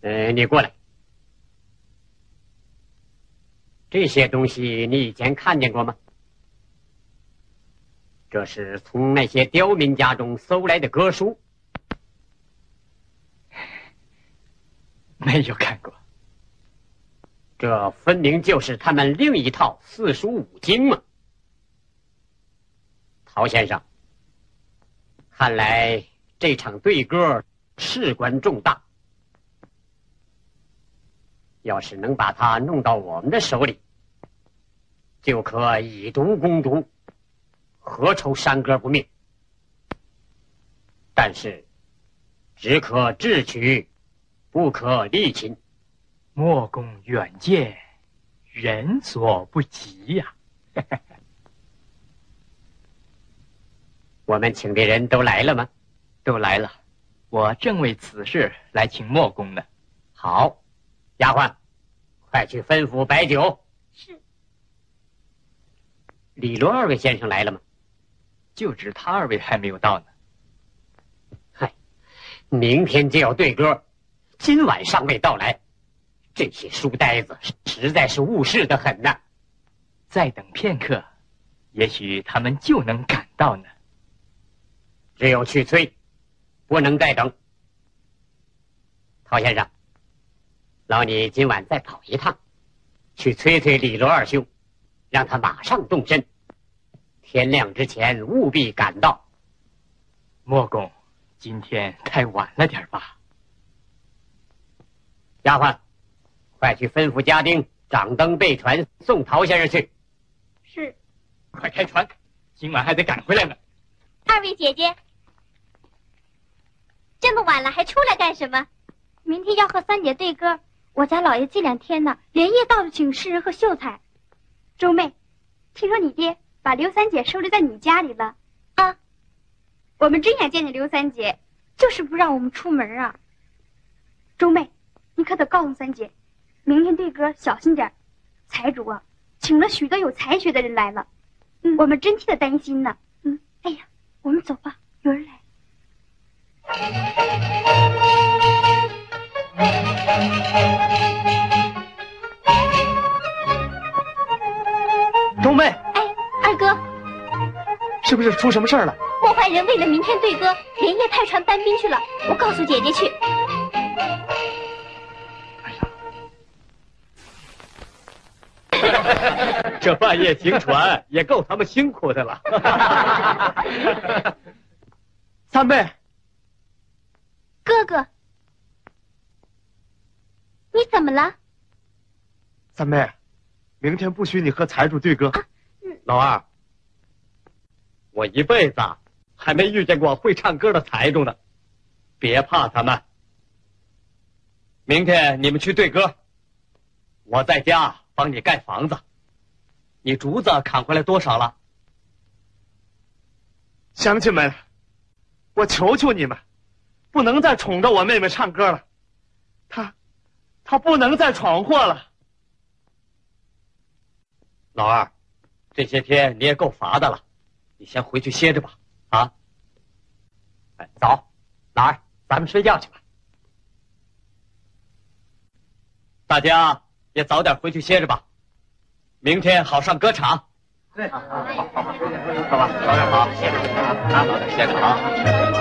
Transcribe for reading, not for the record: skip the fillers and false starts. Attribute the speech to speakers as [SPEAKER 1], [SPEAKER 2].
[SPEAKER 1] 你过来。这些东西你以前看见过吗？这是从那些刁民家中搜来的歌书。
[SPEAKER 2] 没有看过。
[SPEAKER 1] 这分明就是他们另一套四书五经嘛。陶先生，看来这场对歌事关重大，要是能把它弄到我们的手里，就可以毒攻毒，何愁山歌不灭？但是只可智取，不可力擒。
[SPEAKER 2] 莫公远见，人所不及呀。
[SPEAKER 1] 我们请的人都来了吗？
[SPEAKER 2] 都来了，我正为此事来请莫公呢。
[SPEAKER 1] 好，丫鬟，快去吩咐摆酒。
[SPEAKER 3] 是。
[SPEAKER 1] 李罗二位先生来了吗？
[SPEAKER 2] 就知他二位还没有到呢。
[SPEAKER 1] 嗨，明天就要对歌，今晚尚未到来，这些书呆子实在是误事的很呐。
[SPEAKER 2] 再等片刻，也许他们就能赶到呢。
[SPEAKER 1] 只有去催，不能再等。陶先生，劳你今晚再跑一趟，去催催李罗二兄，让他马上动身，天亮之前务必赶到。
[SPEAKER 2] 莫公，今天太晚了点吧？
[SPEAKER 1] 丫鬟，快去吩咐家丁掌灯备船，送陶先生去。
[SPEAKER 3] 是。
[SPEAKER 2] 快开船，今晚还得赶回来呢。
[SPEAKER 3] 二位姐姐，这么晚了还出来干什么？明天要和三姐对歌，我家老爷这2天呢，连夜到处请诗人和秀才。周妹，听说你爹把刘三姐收留在你家里了啊？我们真想见见刘三姐，就是不让我们出门啊。周妹，你可得告诉三姐，明天对歌小心点。财主啊，请了许多有才学的人来了，我们真替他担心呢。哎呀，我们走吧，有人来。
[SPEAKER 2] 周妹，
[SPEAKER 3] 哎，二哥，
[SPEAKER 2] 是不是出什么事儿了？
[SPEAKER 3] 破坏人为了明天对歌，连夜派船搬兵去了。我告诉姐姐去。
[SPEAKER 2] 这半夜行船也够他们辛苦的了。三妹，
[SPEAKER 3] 哥哥，你怎么了？
[SPEAKER 4] 三妹，明天不许你和财主对歌。
[SPEAKER 2] 老二，我一辈子还没遇见过会唱歌的财主呢，别怕他们。明天你们去对歌，我在家帮你盖房子。你竹子砍回来多少了？
[SPEAKER 4] 乡亲们，我求求你们，不能再宠着我妹妹唱歌了，她不能再闯祸了。
[SPEAKER 2] 老二，这些天你也够乏的了，你先回去歇着吧。啊，
[SPEAKER 1] 走，老二，咱们睡觉去吧。
[SPEAKER 2] 大家也早点回去歇着吧，明天好上歌场。
[SPEAKER 4] 对，
[SPEAKER 2] 好吧，早点好，歇着啊，早点歇着啊。